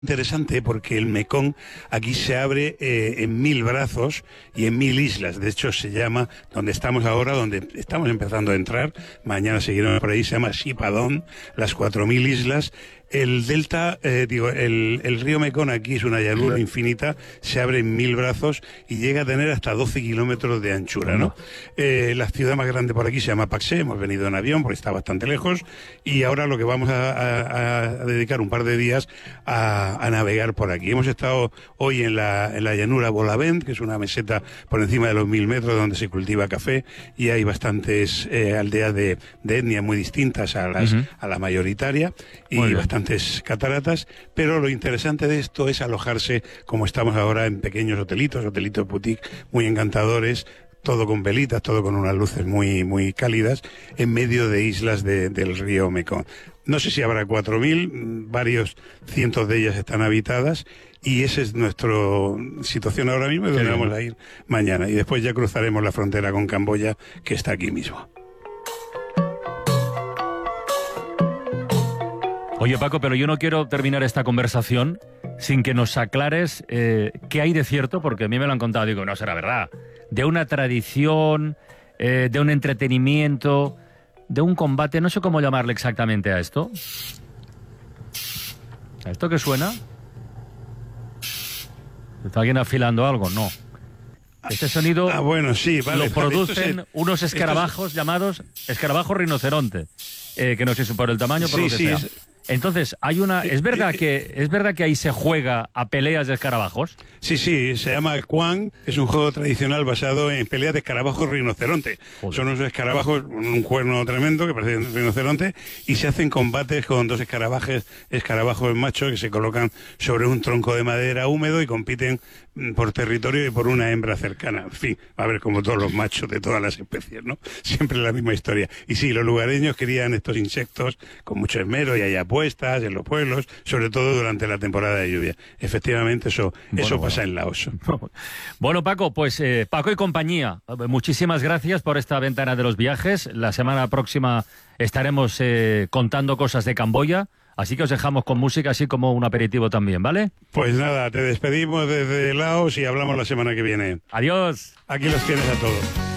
Interesante porque el Mekong aquí se abre en 1000 brazos y en 1000 islas. De hecho, se llama, donde estamos ahora, donde estamos empezando a entrar, mañana seguiremos por ahí, se llama Sipadón, las 4000 islas. El delta, el río Mekong aquí es una llanura infinita, se abre en 1000 brazos y llega a tener hasta 12 kilómetros de anchura, ¿no? La ciudad más grande por aquí se llama Paksé, hemos venido en avión porque está bastante lejos, y ahora lo que vamos a dedicar un par de días a navegar por aquí. Hemos estado hoy en la llanura Bolavent, que es una meseta por encima de los 1000 metros donde se cultiva café, y hay bastantes aldeas de etnias muy distintas a la mayoritaria, y bastantes cataratas, pero lo interesante de esto es alojarse, como estamos ahora, en pequeños hotelitos boutique muy encantadores, todo con velitas, todo con unas luces muy, muy cálidas, en medio de islas del río Mekong. No sé si habrá 4000, varios cientos de ellas están habitadas, y esa es nuestra situación ahora mismo, y donde vamos a ir mañana. Y después ya cruzaremos la frontera con Camboya, que está aquí mismo. Oye, Paco, pero yo no quiero terminar esta conversación sin que nos aclares qué hay de cierto, porque a mí me lo han contado, digo, no será verdad, de una tradición, de un entretenimiento, de un combate, no sé cómo llamarle exactamente a esto. ¿A esto qué suena? ¿Está alguien afilando algo? No. Este sonido bueno, sí, vale, lo producen unos escarabajos llamados escarabajos rinoceronte, que no sé si por el tamaño, por lo que sea. Entonces, ¿es verdad que ahí se juega a peleas de escarabajos? Sí, se llama el Kwang, es un juego tradicional basado en peleas de escarabajos rinoceronte. Joder. Son unos escarabajos, un cuerno tremendo que parece un rinoceronte, y se hacen combates con dos escarabajos machos que se colocan sobre un tronco de madera húmedo y compiten por territorio y por una hembra cercana. En fin, a ver, como todos los machos de todas las especies, ¿no? Siempre la misma historia. Y sí, los lugareños crían estos insectos con mucho esmero, y hay apuestas en los pueblos, sobre todo durante la temporada de lluvia. Efectivamente, eso pasa en Laos. Bueno, Paco, pues Paco y compañía, muchísimas gracias por esta ventana de los viajes. La semana próxima estaremos contando cosas de Camboya. Así que os dejamos con música, así como un aperitivo también, ¿vale? Pues nada, te despedimos desde Laos y hablamos la semana que viene. Adiós. Aquí los tienes a todos.